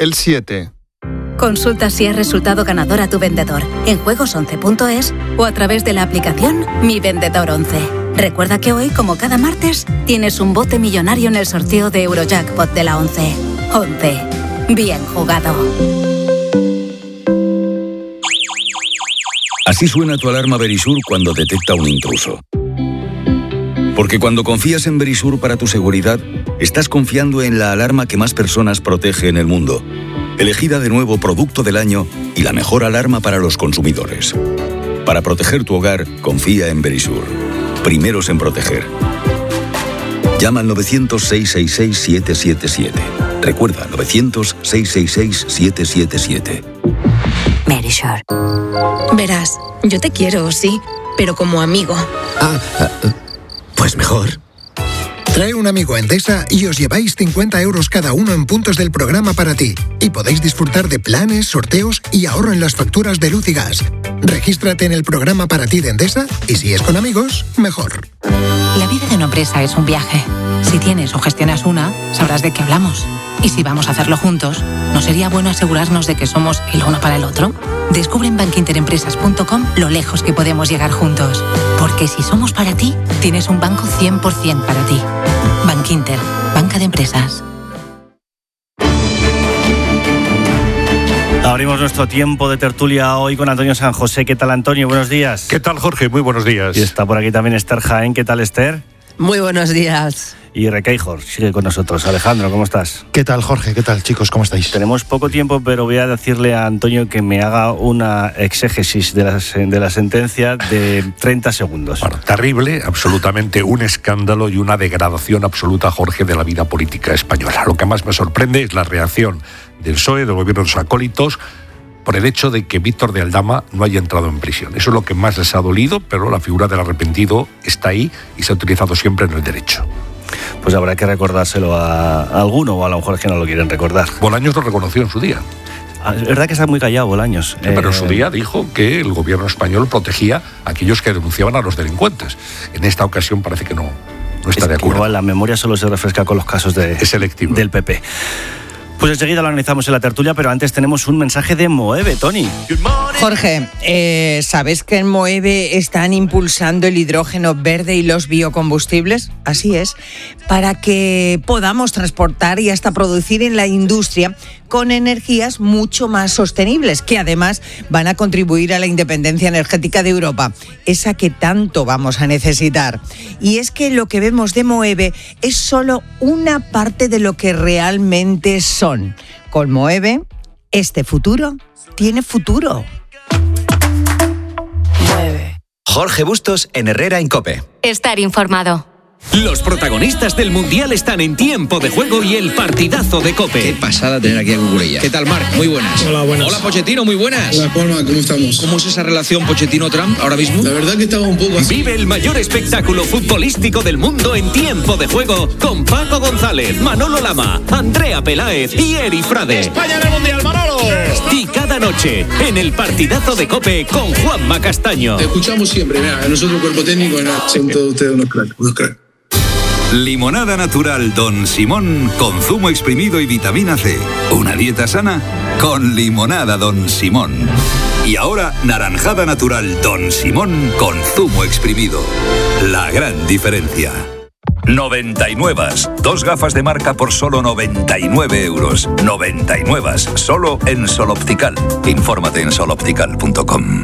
el 7. Consulta si has resultado ganador a tu vendedor en juegos11.es o a través de la aplicación Mi Vendedor 11. Recuerda que hoy, como cada martes, tienes un bote millonario en el sorteo de Eurojackpot de la 11. 11. Bien jugado. Así suena tu alarma Verisur cuando detecta un intruso. Porque cuando confías en Verisur para tu seguridad, estás confiando en la alarma que más personas protege en el mundo. Elegida de nuevo Producto del Año y la mejor alarma para los consumidores. Para proteger tu hogar, confía en Verisur. Primeros en proteger. Llama al 900-666-777. Recuerda, 900-666-777. Verisur. Verás, yo te quiero, sí, pero como amigo. Pues mejor. Trae un amigo a Endesa y os lleváis 50 euros cada uno en puntos del programa para ti. Y podéis disfrutar de planes, sorteos y ahorro en las facturas de luz y gas. Regístrate en el programa para ti de Endesa y si es con amigos, mejor. La vida de una empresa es un viaje. Si tienes o gestionas una, sabrás de qué hablamos. Y si vamos a hacerlo juntos, ¿no sería bueno asegurarnos de que somos el uno para el otro? Descubre en bankinterempresas.com lo lejos que podemos llegar juntos. Porque si somos para ti, tienes un banco 100% para ti. Bankinter, banca de empresas. Abrimos nuestro tiempo de tertulia hoy con Antonio San José. ¿Qué tal, Antonio? Buenos días. ¿Qué tal, Jorge? Muy buenos días. Y está por aquí también Esther Jaén. ¿Qué tal, Esther? Muy buenos días. Y Requeijor sigue con nosotros. Alejandro, ¿cómo estás? ¿Qué tal, Jorge? ¿Qué tal, chicos? ¿Cómo estáis? Tenemos poco tiempo, pero voy a decirle a Antonio que me haga una exégesis de la sentencia de 30 segundos. Bueno, terrible, absolutamente un escándalo y una degradación absoluta, Jorge, de la vida política española. Lo que más me sorprende es la reacción del PSOE, del gobierno de los acólitos, por el hecho de que Víctor de Aldama no haya entrado en prisión. Eso es lo que más les ha dolido, pero la figura del arrepentido está ahí y se ha utilizado siempre en el derecho. Pues habrá que recordárselo a alguno, o a lo mejor es que no lo quieren recordar. Bolaños lo reconoció en su día. Es verdad que está muy callado Bolaños. Pero en su día dijo que el gobierno español protegía a aquellos que denunciaban a los delincuentes. En esta ocasión parece que no está de acuerdo. Igual la memoria solo se refresca con los casos es selectivo. Del PP. Pues enseguida lo analizamos en la tertulia, pero antes tenemos un mensaje de Moeve, Tony. Jorge, ¿sabes que en Moeve están impulsando el hidrógeno verde y los biocombustibles? Así es, para que podamos transportar y hasta producir en la industria con energías mucho más sostenibles, que además van a contribuir a la independencia energética de Europa, esa que tanto vamos a necesitar. Y es que lo que vemos de Moeve es solo una parte de lo que realmente son. Con Moeve, este futuro tiene futuro. Mueve. Jorge Bustos en Herrera en COPE. Estar informado. Los protagonistas del Mundial están en Tiempo de Juego y el partidazo de COPE. Qué pasada tener aquí a Cucurella. ¿Qué tal, Marc? Muy buenas. Hola, buenas. Hola, Pochettino, muy buenas. Hola, Palma, ¿cómo estamos? ¿Cómo es esa relación Pochettino-Trump ahora mismo? La verdad que estaba un poco así. Vive el mayor espectáculo futbolístico del mundo en Tiempo de Juego con Paco González, Manolo Lama, Andrea Peláez y Eri Frade. ¡España en el Mundial, Manolo! Y cada noche en el partidazo de COPE con Juanma Castaño. Te escuchamos siempre, mira, nosotros cuerpo técnico, son todos ustedes unos cracks. Limonada natural Don Simón con zumo exprimido y vitamina C. Una dieta sana con limonada Don Simón. Y ahora naranjada natural Don Simón con zumo exprimido. La gran diferencia. 99. 2 gafas de marca por solo 99 euros. 99. Solo en Sol Optical. Infórmate en soloptical.com.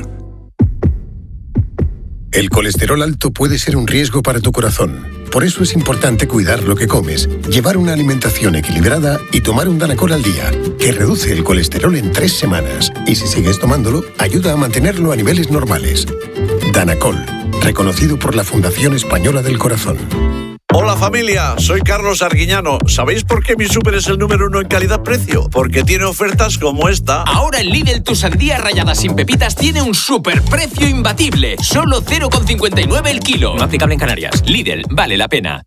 El colesterol alto puede ser un riesgo para tu corazón. Por eso es importante cuidar lo que comes, llevar una alimentación equilibrada y tomar un Danacol al día, que reduce el colesterol en 3 semanas. Y si sigues tomándolo, ayuda a mantenerlo a niveles normales. Danacol, reconocido por la Fundación Española del Corazón. Hola familia, soy Carlos Arguiñano. ¿Sabéis por qué mi súper es el número 1 en calidad-precio? Porque tiene ofertas como esta. Ahora en Lidl tu sandía rallada sin pepitas tiene un superprecio imbatible. Solo 0,59 el kilo. No aplicable en Canarias. Lidl, vale la pena.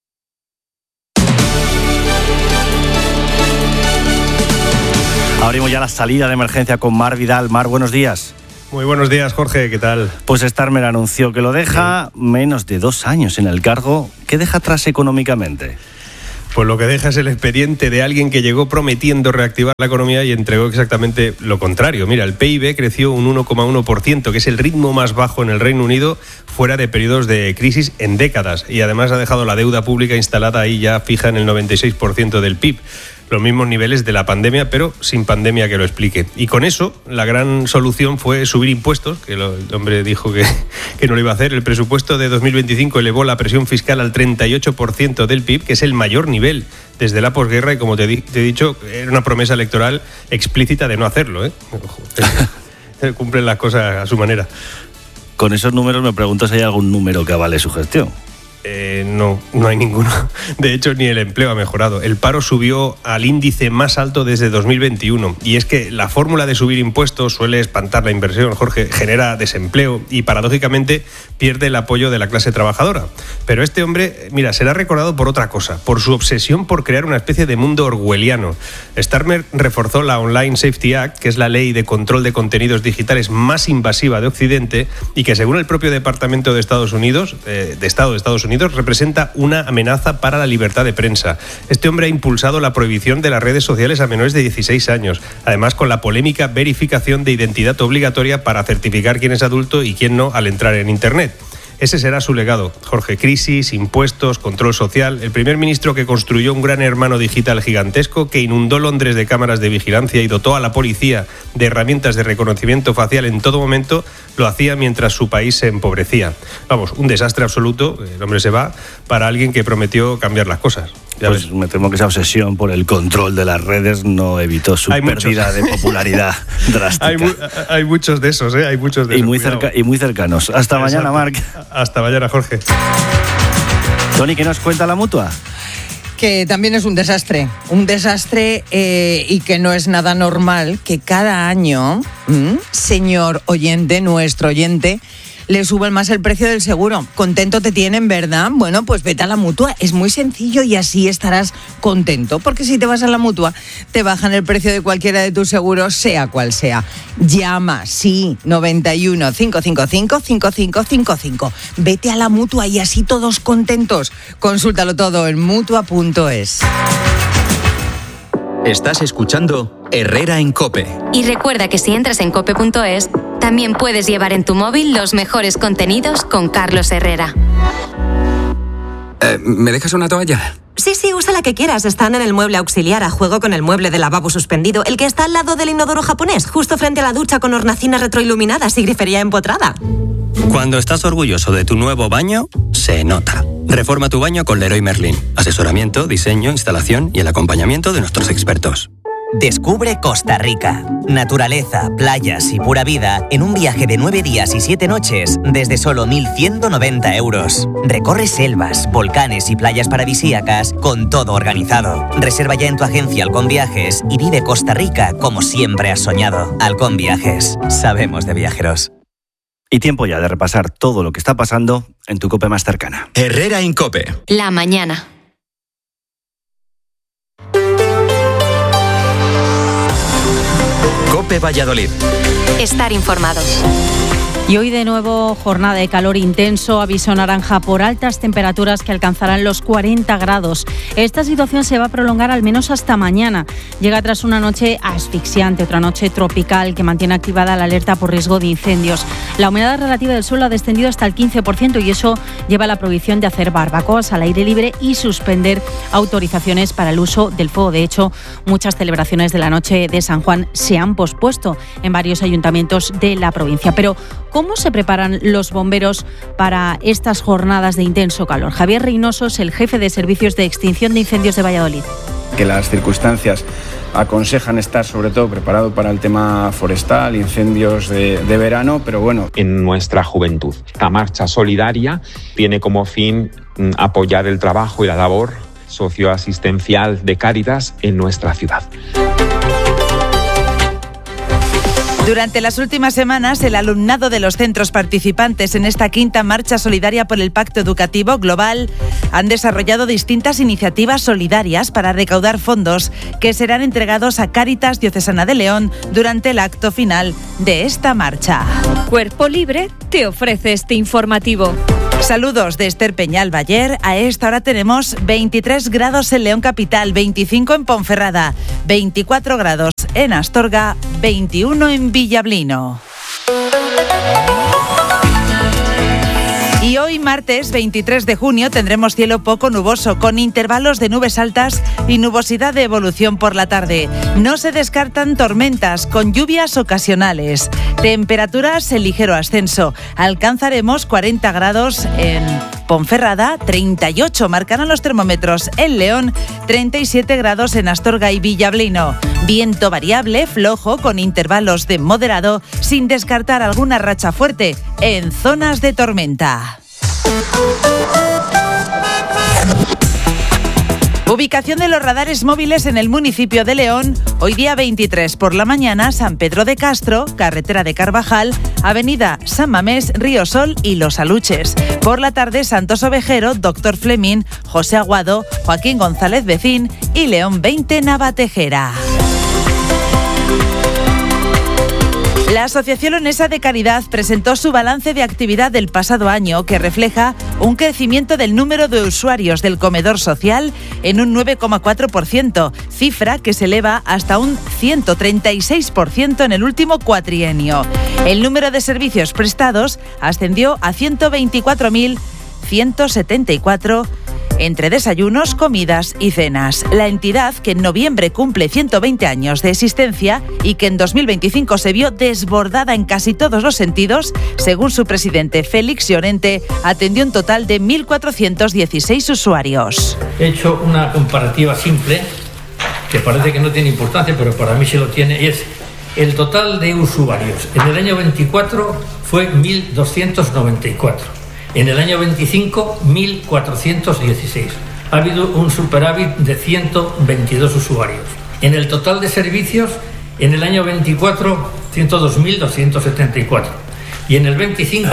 Abrimos ya la salida de emergencia con Mar Vidal. Mar, buenos días. Muy buenos días, Jorge, ¿qué tal? Pues Starmer anunció que lo deja menos de 2 años en el cargo. ¿Qué deja atrás económicamente? Pues lo que deja es el expediente de alguien que llegó prometiendo reactivar la economía y entregó exactamente lo contrario. Mira, el PIB creció un 1,1%, que es el ritmo más bajo en el Reino Unido fuera de periodos de crisis en décadas. Y además ha dejado la deuda pública instalada ahí ya fija en el 96% del PIB. Los mismos niveles de la pandemia, pero sin pandemia que lo explique. Y con eso, la gran solución fue subir impuestos, que el hombre dijo que no lo iba a hacer. El presupuesto de 2025 elevó la presión fiscal al 38% del PIB, que es el mayor nivel desde la posguerra, y como te he dicho, era una promesa electoral explícita de no hacerlo, ¿eh? Cumplen las cosas a su manera. Con esos números me pregunto si hay algún número que avale su gestión. No hay ninguno. De hecho, ni el empleo ha mejorado. El paro subió al índice más alto desde 2021. Y es que la fórmula de subir impuestos suele espantar la inversión, Jorge, genera desempleo y, paradójicamente, pierde el apoyo de la clase trabajadora. Pero este hombre, mira, será recordado por otra cosa, por su obsesión por crear una especie de mundo orwelliano. Starmer reforzó la Online Safety Act, que es la ley de control de contenidos digitales más invasiva de Occidente y que, según el propio Departamento de Estado de Estados Unidos, representa una amenaza para la libertad de prensa. Este hombre ha impulsado la prohibición de las redes sociales a menores de 16 años, además con la polémica verificación de identidad obligatoria para certificar quién es adulto y quién no al entrar en Internet. Ese será su legado, Jorge. Crisis, impuestos, control social. El primer ministro que construyó un gran hermano digital gigantesco, que inundó Londres de cámaras de vigilancia y dotó a la policía de herramientas de reconocimiento facial en todo momento, lo hacía mientras su país se empobrecía. Vamos, un desastre absoluto. El hombre se va para alguien que prometió cambiar las cosas. Pues me temo que esa obsesión por el control de las redes no evitó su pérdida de popularidad drástica. Hay muchos de esos, ¿eh? Hay muchos de esos. Y muy cercanos. Hasta mañana, Marc. Hasta mañana, Jorge. Tony, ¿qué nos cuenta la Mutua? Que también es un desastre y que no es nada normal que cada año, señor oyente, nuestro oyente, le suben más el precio del seguro. Contento te tienen, ¿verdad? Bueno, pues vete a la Mutua. Es muy sencillo y así estarás contento. Porque si te vas a la Mutua, te bajan el precio de cualquiera de tus seguros, sea cual sea. Llama, sí, 91 555 5555. Vete a la Mutua y así todos contentos. Consúltalo todo en Mutua.es. Estás escuchando Herrera en COPE. Y recuerda que si entras en cope.es, también puedes llevar en tu móvil los mejores contenidos con Carlos Herrera. ¿Me dejas una toalla? Sí, usa la que quieras. Están en el mueble auxiliar, a juego con el mueble de lavabo suspendido, el que está al lado del inodoro japonés, justo frente a la ducha con hornacinas retroiluminadas y grifería empotrada. Cuando estás orgulloso de tu nuevo baño, se nota. Reforma tu baño con Leroy Merlin. Asesoramiento, diseño, instalación y el acompañamiento de nuestros expertos. Descubre Costa Rica. Naturaleza, playas y pura vida en un viaje de 9 días y 7 noches desde solo 1.190 euros. Recorre selvas, volcanes y playas paradisíacas con todo organizado. Reserva ya en tu agencia Halcón Viajes y vive Costa Rica como siempre has soñado. Halcón Viajes. Sabemos de viajeros. Y tiempo ya de repasar todo lo que está pasando en tu COPE más cercana. Herrera en COPE. La mañana. COPE Valladolid. Estar informado. Y hoy de nuevo jornada de calor intenso, aviso naranja por altas temperaturas que alcanzarán los 40 grados. Esta situación se va a prolongar al menos hasta mañana. Llega tras una noche asfixiante, otra noche tropical que mantiene activada la alerta por riesgo de incendios. La humedad relativa del suelo ha descendido hasta el 15% y eso lleva a la prohibición de hacer barbacoas al aire libre y suspender autorizaciones para el uso del fuego. De hecho, muchas celebraciones de la noche de San Juan se han pospuesto en varios ayuntamientos de la provincia. Pero ¿cómo se preparan los bomberos para estas jornadas de intenso calor? Javier Reynoso es el jefe de Servicios de Extinción de Incendios de Valladolid. Que las circunstancias aconsejan estar sobre todo preparado para el tema forestal, incendios de verano, pero bueno. En nuestra juventud. Esta marcha solidaria tiene como fin apoyar el trabajo y la labor socioasistencial de Cáritas en nuestra ciudad. Durante las últimas semanas, el alumnado de los centros participantes en esta quinta marcha solidaria por el Pacto Educativo Global han desarrollado distintas iniciativas solidarias para recaudar fondos que serán entregados a Cáritas Diocesana de León durante el acto final de esta marcha. Cuerpo Libre te ofrece este informativo. Saludos de Esther Peñalbayer. A esta hora tenemos 23 grados en León Capital, 25 en Ponferrada, 24 grados en Astorga, 21 en Villablino. Y hoy, martes 23 de junio, tendremos cielo poco nuboso, con intervalos de nubes altas y nubosidad de evolución por la tarde. No se descartan tormentas, con lluvias ocasionales. Temperaturas en ligero ascenso. Alcanzaremos 40 grados en Ponferrada, 38 marcarán los termómetros en León, 37 grados en Astorga y Villablino. Viento variable, flojo, con intervalos de moderado, sin descartar alguna racha fuerte en zonas de tormenta. Ubicación de los radares móviles en el municipio de León. Hoy día 23 por la mañana, San Pedro de Castro, carretera de Carvajal, avenida San Mamés, Río Sol y Los Aluches. Por la tarde, Santos Ovejero, Doctor Fleming, José Aguado, Joaquín González Becín y León 20 Navatejera. La Asociación Leonesa de Caridad presentó su balance de actividad del pasado año, que refleja un crecimiento del número de usuarios del comedor social en un 9,4%, cifra que se eleva hasta un 136% en el último cuatrienio. El número de servicios prestados ascendió a 124.174 entre desayunos, comidas y cenas. La entidad, que en noviembre cumple 120 años de existencia y que en 2025 se vio desbordada en casi todos los sentidos, según su presidente Félix Llorente, atendió un total de 1.416 usuarios. He hecho una comparativa simple, que parece que no tiene importancia, pero para mí sí lo tiene, y es el total de usuarios. En el año 24 fue 1.294. En el año 25, 1.416. Ha habido un superávit de 122 usuarios. En el total de servicios, en el año 24, 102.274. Y en el 25,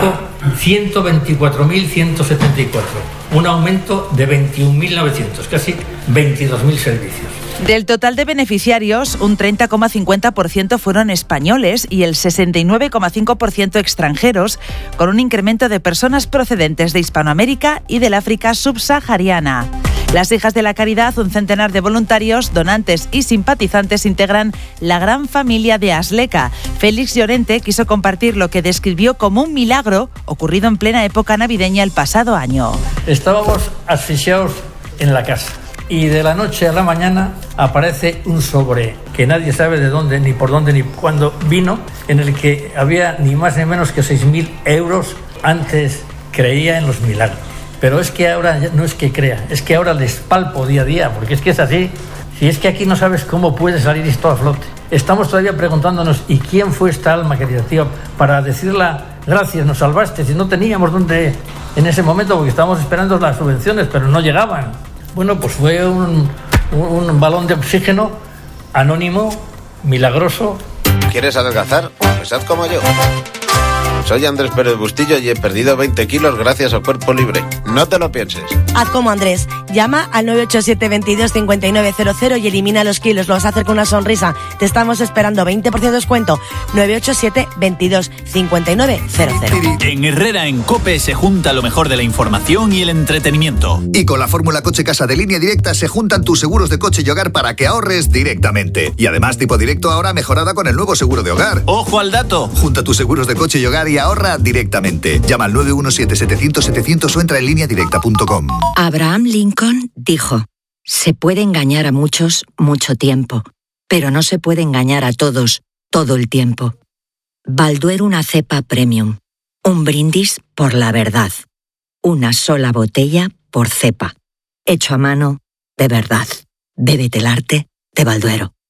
124.174. Un aumento de 21.900, casi 22.000 servicios. Del total de beneficiarios, un 30,50% fueron españoles y el 69,5% extranjeros, con un incremento de personas procedentes de Hispanoamérica y del África subsahariana. Las Hijas de la Caridad, un centenar de voluntarios, donantes y simpatizantes integran la gran familia de Asleca. Félix Llorente quiso compartir lo que describió como un milagro ocurrido en plena época navideña el pasado año. Estábamos asfixiados en la casa. Y de la noche a la mañana aparece un sobre que nadie sabe de dónde, ni por dónde, ni cuándo vino, en el que había ni más ni menos que 6.000 euros. Antes creía en los milagros. Pero es que ahora no es que crea, es que ahora les palpo día a día, porque es que es así. Si es que aquí no sabes cómo puede salir esto a flote. Estamos todavía preguntándonos, ¿y quién fue esta alma caritativa para decirle gracias, nos salvaste? Si no teníamos dónde en ese momento, porque estábamos esperando las subvenciones, pero no llegaban. Bueno, pues fue un balón de oxígeno anónimo, milagroso. ¿Quieres adelgazar? Pues haz como yo. Soy Andrés Pérez Bustillo y he perdido 20 kilos gracias al Cuerpo Libre. No te lo pienses. Haz como Andrés. Llama al 987 22 5900 y elimina los kilos. Lo vas a hacer con una sonrisa. Te estamos esperando. 20% de descuento. 987 22 5900. En Herrera en COPE se junta lo mejor de la información y el entretenimiento. Y con la fórmula Coche Casa de Línea Directa se juntan tus seguros de coche y hogar para que ahorres directamente. Y además tipo directo ahora mejorada con el nuevo seguro de hogar. ¡Ojo al dato! Junta tus seguros de coche y hogar y ahorra directamente. Llama al 917-700-700 o entra en lineadirecta.com. Abraham Lincoln dijo: se puede engañar a muchos mucho tiempo, pero no se puede engañar a todos todo el tiempo. Balduero, una cepa premium. Un brindis por la verdad. Una sola botella por cepa. Hecho a mano de verdad. Bébete el arte de Balduero.